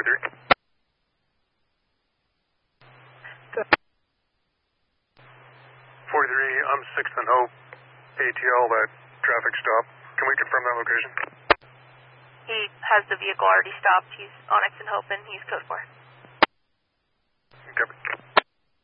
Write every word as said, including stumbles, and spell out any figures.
forty-three. forty-three, I'm sixth and Hope. A T L, that traffic stop. Can we confirm that location? He has the vehicle already stopped. He's on X and Hope, and he's code four. Okay.